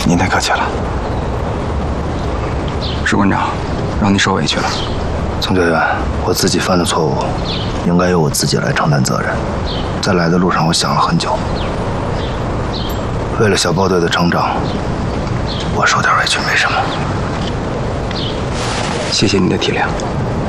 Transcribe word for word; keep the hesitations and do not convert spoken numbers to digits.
您太客气了。士官长，让您受委屈了。 宋教员，我自己犯的错误，应该由我自己来承担责任。在来的路上，我想了很久，为了小豹队的成长，我受点委屈没什么。 谢谢您的体谅。